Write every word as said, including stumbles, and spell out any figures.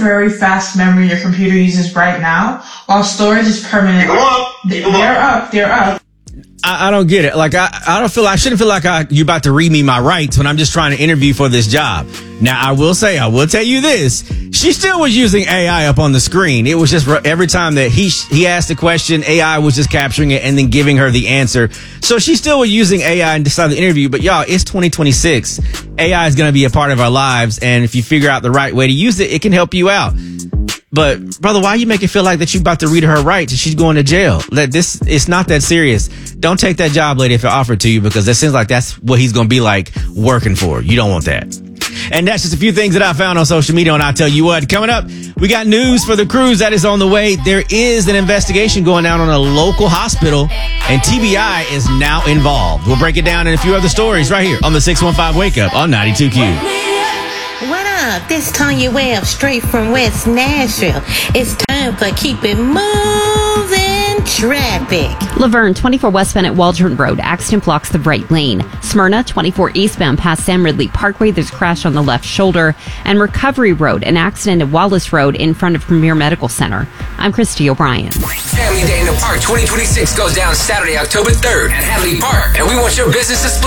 temporary fast memory your computer uses right now, while storage is permanent. Go up. They're up. They're up. I, I don't get it. Like, I, I don't feel, I shouldn't feel like I, you about to read me my rights when I'm just trying to interview for this job. Now, I will say, I will tell you this. She still was using A I up on the screen. It was just every time that he, he asked a question, A I was just capturing it and then giving her the answer. So she still was using A I and decided the interview. But y'all, it's twenty twenty-six. A I is going to be a part of our lives. And if you figure out the right way to use it, it can help you out. But brother, why you make it feel like that you about to read her rights and she's going to jail? Let this, it's not that serious. Don't take that job, lady, if it offered to you, because it seems like that's what he's going to be like working for. You don't want that. And that's just a few things that I found on social media. And I'll tell you what, coming up, we got news for the cruise that is on the way. There is an investigation going down on a local hospital, and T B I is now involved. We'll break it down in a few other stories right here on the six one five Wake Up on ninety-two Q. What up? This Tanya Webb, straight from West Nashville. It's time for Keep It Moving Traffic. Laverne, twenty-four westbound at Waldron Road. Accident blocks the right lane. Smyrna, twenty-four eastbound past Sam Ridley Parkway. There's a crash on the left shoulder. And Recovery Road, an accident at Wallace Road in front of Premier Medical Center. I'm Christy O'Brien. Family Day in the Park twenty twenty-six goes down Saturday, October third at Hadley Park. And we want your business to split.